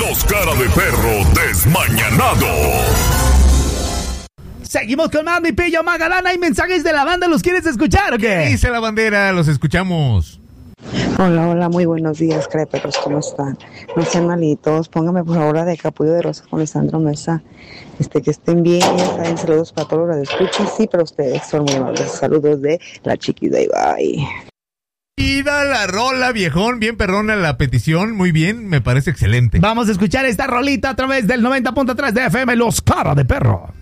Los cara de perro desmañanados. Seguimos con más, mi pillo Magalán. ¿Hay mensajes de la banda? ¿Los quieres escuchar o qué? ¿Qué dice la bandera? Los escuchamos. Hola, muy buenos días, creperos, ¿cómo están? No sean malitos, póngame por favor la de Capullo de Rosas con Lisandro Mesa. Que estén bien, ya saben, saludos para todos los que escuchan, sí, pero ustedes son muy amables. Saludos de la Chiquita y bye. Ida la rola, viejón, bien perrona la petición, muy bien, me parece excelente. Vamos a escuchar esta rolita a través del 90.3 de FM, Los cara de perro.